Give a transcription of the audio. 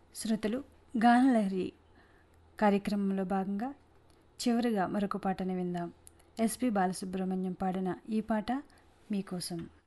శ్రోతలు గానలహరి కార్యక్రమంలో భాగంగా చివరిగా మరొక పాటని విందాం. ఎస్పి బాలసుబ్రహ్మణ్యం పాడిన ఈ పాట మీకోసం.